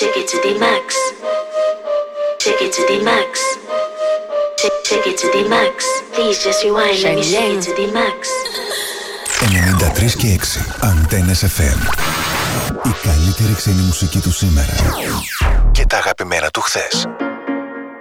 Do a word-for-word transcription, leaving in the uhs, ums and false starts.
Take it to the max. Take it to the max. Take, take it to the max. Please just rewind. Let me take it to the max. ενενήντα τρία και έξι Αντένες εφ εμ. Η καλύτερη ξένη μουσική του σήμερα και τα αγαπημένα του χθες.